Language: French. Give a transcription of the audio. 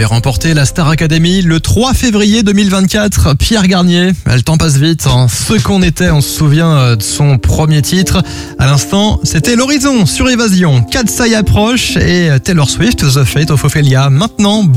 avait remporté la Star Academy le 3 février 2024. Pierre Garnier, le temps passe vite. Ce qu'on était, on se souvient de son premier titre. À l'instant, c'était l'Horizon sur Évasion. Katsai approche et Taylor Swift, The Fate of Ophelia. Maintenant,